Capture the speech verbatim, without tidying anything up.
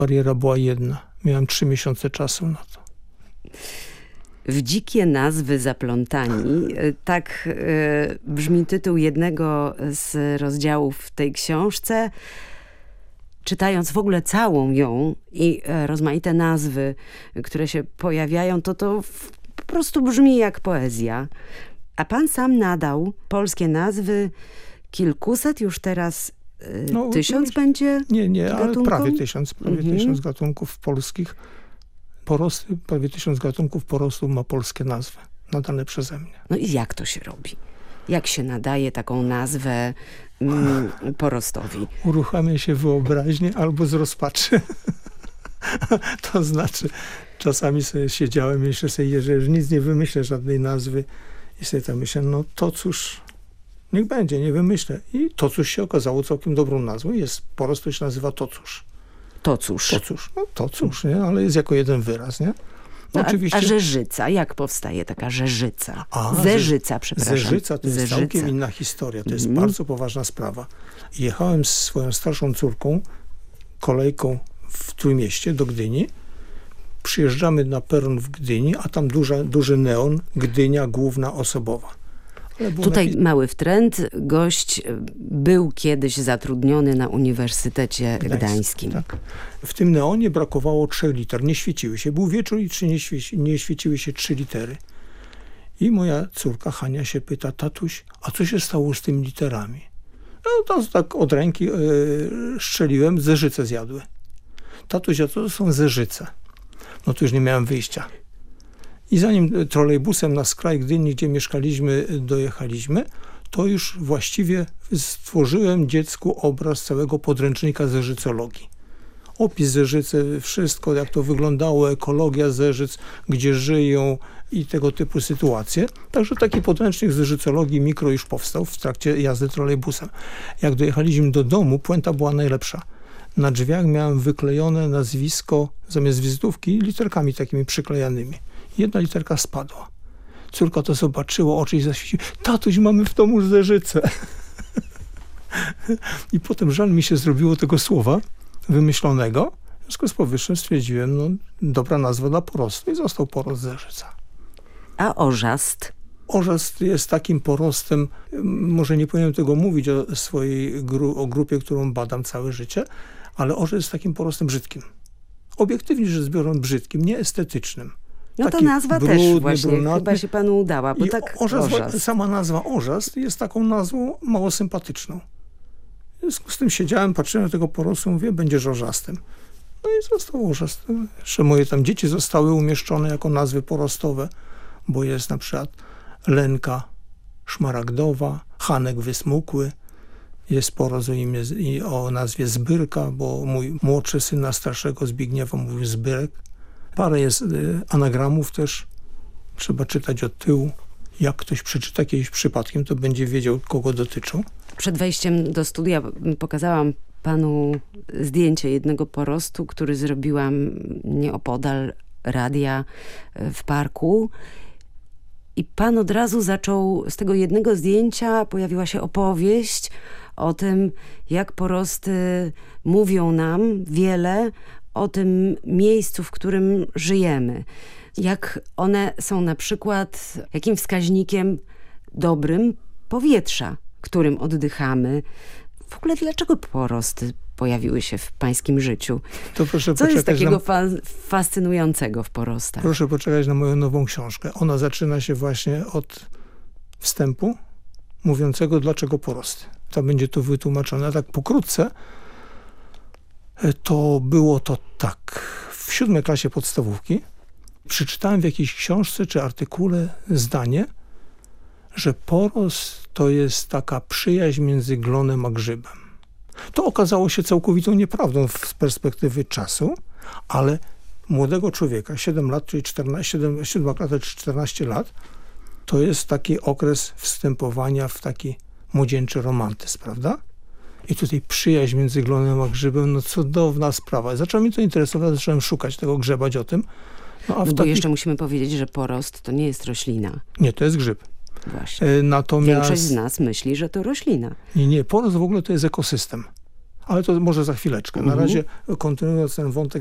Bariera była jedna. Miałem trzy miesiące czasu na to. W dzikie nazwy zaplątani. Tak y, brzmi tytuł jednego z rozdziałów w tej książce. Czytając w ogóle całą ją i y, rozmaite nazwy, które się pojawiają, to to w, po prostu brzmi jak poezja. A pan sam nadał polskie nazwy kilkuset, już teraz y, no, tysiąc już, będzie Nie, nie, gatunkom? ale prawie tysiąc. Prawie Mhm. tysiąc gatunków polskich. Porosty, prawie tysiąc gatunków porostów ma polskie nazwy, nadane przeze mnie. No i jak to się robi? Jak się nadaje taką nazwę mm, porostowi? Uruchamia się wyobraźnię albo z rozpaczy. To znaczy, czasami sobie siedziałem i myślę sobie, że już nic nie wymyślę, żadnej nazwy. I sobie tam myślę, no to cóż, niech będzie, nie wymyślę. I to cóż się okazało całkiem dobrą nazwą. Jest porost, to się nazywa to cóż. To cóż. To cóż, no to cóż, nie? Ale jest jako jeden wyraz, nie? No no, oczywiście... A Rzeżyca, jak powstaje taka Rzeżyca? A, Zeżyca, przepraszam. Zeżyca to jest Zeżyca. całkiem inna historia. To jest Mm. bardzo poważna sprawa. Jechałem z swoją starszą córką kolejką w Trójmieście do Gdyni. Przyjeżdżamy na peron w Gdyni, a tam duża, duży neon, Gdynia główna osobowa. Tutaj napis... mały wtręt. Gość był kiedyś zatrudniony na Uniwersytecie Gdańsk, Gdańskim. Tak. W tym neonie brakowało trzech liter. Nie świeciły się. Był wieczór i trzy nie, świeci, nie świeciły się trzy litery. I moja córka Hania się pyta, tatuś, a co się stało z tymi literami? No to tak od ręki yy, strzeliłem, zeżyce zjadły. Tatuś, a to są zeżyce. No to już nie miałem wyjścia. I zanim trolejbusem na skraj Gdyni, gdzie mieszkaliśmy, dojechaliśmy, to już właściwie stworzyłem dziecku obraz całego podręcznika zeżycologii. Opis zeżycy, wszystko, jak to wyglądało, ekologia zeżyc, gdzie żyją i tego typu sytuacje. Także taki podręcznik zeżycologii mikro już powstał w trakcie jazdy trolejbusem. Jak dojechaliśmy do domu, puenta była najlepsza. Na drzwiach miałem wyklejone nazwisko, zamiast wizytówki, literkami takimi przyklejanymi. Jedna literka spadła. Córka to zobaczyła, oczy jej zaświeciły. Tatuś, mamy w domu zeżycę. I potem żal mi się zrobiło tego słowa wymyślonego. W związku z powyższym stwierdziłem, no dobra nazwa dla porostu i został porost zeżyca. A orzast? Orzast jest takim porostem, może nie powinienem tego mówić o swojej gru, o grupie, którą badam całe życie, ale orzast jest takim porostem brzydkim. Obiektywnie rzecz biorąc brzydkim, nie estetycznym. No to Taki nazwa brudny, też właśnie brunatny. chyba się panu udała, bo I tak orzast, orzast. Sama nazwa orzast jest taką nazwą mało sympatyczną. W związku z tym siedziałem, patrzyłem na tego porostu, mówię, będziesz orzastem. No i został orzast. Jeszcze moje tam dzieci zostały umieszczone jako nazwy porostowe, bo jest na przykład Lenka Szmaragdowa, Hanek Wysmukły, jest porost o, imię, o nazwie Zbyrka, bo mój młodszy syn na starszego Zbigniewa mówił Zbyrek. Parę jest y, anagramów też, trzeba czytać od tyłu. Jak ktoś przeczyta kiedyś przypadkiem, to będzie wiedział, kogo dotyczą. Przed wejściem do studia pokazałam panu zdjęcie jednego porostu, który zrobiłam nieopodal radia w parku. I pan od razu zaczął, z tego jednego zdjęcia pojawiła się opowieść o tym, jak porosty mówią nam wiele o tym miejscu, w którym żyjemy. Jak one są na przykład jakim wskaźnikiem dobrym powietrza, którym oddychamy. W ogóle dlaczego porosty pojawiły się w pańskim życiu? To proszę Co jest takiego na... fa fascynującego w porostach? Proszę poczekać na moją nową książkę. Ona zaczyna się właśnie od wstępu mówiącego, dlaczego porosty. To będzie tu wytłumaczone. A tak pokrótce to było to tak. W siódmej klasie podstawówki przeczytałem w jakiejś książce czy artykule zdanie, że porost to jest taka przyjaźń między glonem a grzybem. To okazało się całkowitą nieprawdą z perspektywy czasu, ale młodego człowieka, siedem lat, czyli czternaście, siedem, siedem lat, czy czternaście lat, to jest taki okres wstępowania w taki młodzieńczy romantyzm, prawda? I tutaj przyjaźń między glonem a grzybem, no cudowna sprawa. Zaczęło mnie to interesować, zacząłem szukać tego, grzebać o tym. No, a w no bo taki... jeszcze musimy powiedzieć, że porost to nie jest roślina. Nie, to jest grzyb. Właśnie. Natomiast... Większość z nas myśli, że to roślina. Nie, nie, porost w ogóle to jest ekosystem. Ale to może za chwileczkę. Na Mhm. razie kontynuując ten wątek